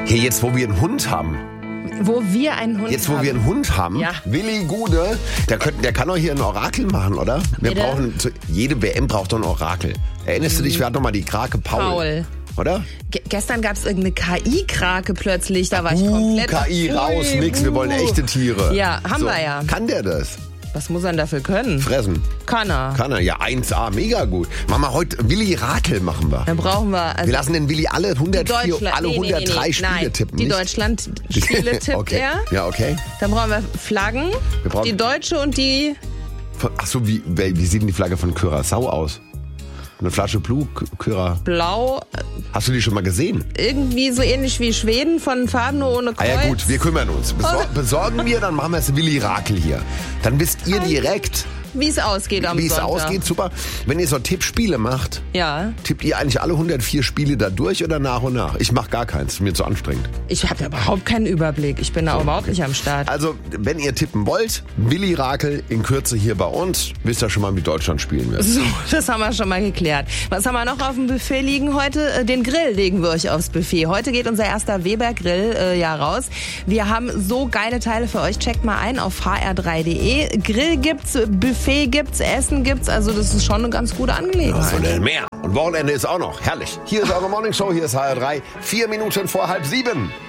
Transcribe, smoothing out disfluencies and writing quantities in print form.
Hier, jetzt wo wir einen Hund haben. Wo wir einen Hund Jetzt, wo wir einen Hund haben, Ja. Willi Gude, der kann doch hier ein Orakel machen, oder? Bitte? Jede WM braucht doch ein Orakel. Erinnerst du dich, wir hatten doch mal die Krake Paul. Oder? Gestern gab es irgendeine KI-Krake plötzlich, da war ich komplett... KI raus, nix, wir wollen echte Tiere. Ja, haben wir ja. Kann der das? Was muss er denn dafür können? Fressen. Kann er. Kann er, ja, 1A, mega gut. Machen wir heute, Willi Rakel machen wir. Dann brauchen wir... Wir lassen den Willi alle 103 Spiele Nein, tippen. die nicht? Deutschland-Spiele tippt okay. er. Ja, okay. Dann brauchen wir Flaggen, die deutsche und die... Achso, wie sieht denn die Flagge von Curaçao aus? Eine Flasche Blau, Hast du die schon mal gesehen? irgendwie so ähnlich wie Schweden, von Farben nur ohne Kreuz. Ah ja gut, wir kümmern uns. Besorgen wir, dann machen wir es Willi Rakel hier. Dann wisst ihr direkt, Wie es ausgeht am wie es Sonntag. ausgeht. Super. Wenn ihr so Tippspiele macht, Ja. tippt ihr eigentlich alle 104 Spiele da durch oder nach und nach? Ich mache gar keins, ist mir zu anstrengend. Ich habe ja überhaupt keinen Überblick. Ich bin da überhaupt nicht am Start. Also, wenn ihr tippen wollt, Willi Rakel in Kürze hier bei uns. Wisst ihr schon mal, wie Deutschland spielen wird. So, das haben wir schon mal geklärt. Was haben wir noch auf dem Buffet liegen heute? Den Grill legen wir euch aufs Buffet. Heute geht unser erster Weber-Grill raus. Wir haben so geile Teile für euch. Checkt mal ein auf hr3.de. Grill gibt's, Buffet gibt's, Essen gibt's. Also das ist schon eine ganz gute Angelegenheit. Was soll denn mehr? Und Wochenende ist auch noch. Herrlich. Hier ist eure Morningshow, hier ist HR3. 4 Minuten vor 6:30.